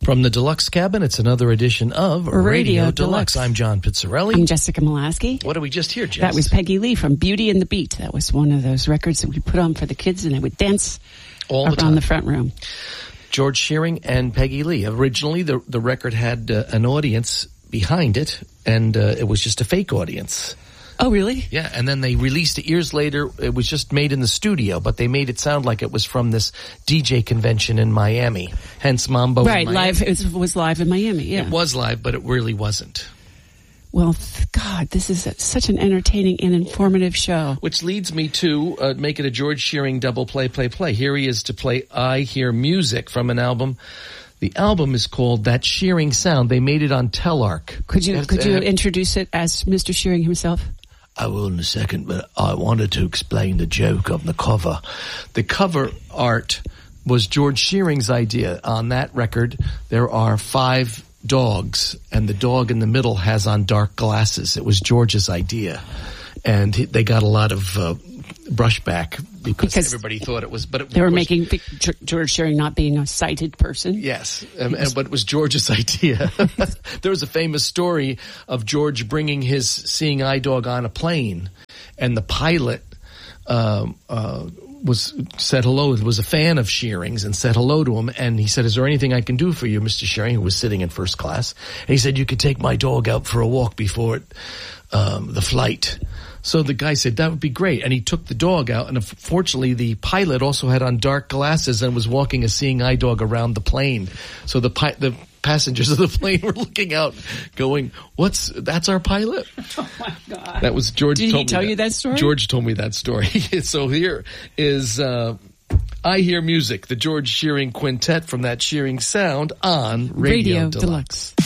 From the Deluxe Cabin, it's another edition of Radio Deluxe. I'm John Pizzarelli. I'm Jessica Molaski. What did we just hear, Jess? That was Peggy Lee from Beauty and the Beat. That was one of those records that we put on for the kids, and they would dance all the time around the front room. George Shearing and Peggy Lee. Originally, the record had an audience behind it, and it was just a fake audience. Oh, really? Yeah, and then they released it years later. It was just made in the studio, but they made it sound like it was from this DJ convention in Miami. Hence Mambo right, in Miami. Live. It was live in Miami, yeah. It was live, but it really wasn't. Well, God, this is such an entertaining and informative show. Which leads me to make it a George Shearing double play. Here he is to play I Hear Music from an album. The album is called That Shearing Sound. They made it on Telarc. Could you introduce it as Mr. Shearing himself? I will in a second, but I wanted to explain the joke of the cover. The cover art was George Shearing's idea. On that record, there are 5 dogs, and the dog in the middle has on dark glasses. It was George's idea, and they got a lot of brushback because everybody thought it was. But they were making George Shearing not being a sighted person. Yes, but it was George's idea. There was a famous story of George bringing his seeing eye dog on a plane, and the pilot said hello. Was a fan of Shearing's and said hello to him, and he said, "Is there anything I can do for you, Mr. Shearing?" Who was sitting in first class, and he said, "You could take my dog out for a walk before the flight." So the guy said, "That would be great." And he took the dog out. And unfortunately, the pilot also had on dark glasses and was walking a seeing eye dog around the plane. So the passengers of the plane were looking out going, that's our pilot? Oh, my God. That was George. Did he tell you that story? George told me that story. So here is I Hear Music, the George Shearing Quintet from That Shearing Sound on Radio Deluxe.